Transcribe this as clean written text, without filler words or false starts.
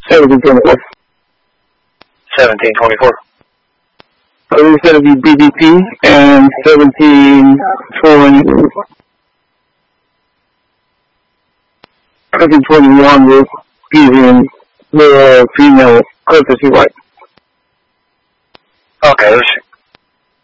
1724. 1724. We said it'd be BBP and 1721 was using the female courtesy right. Okay,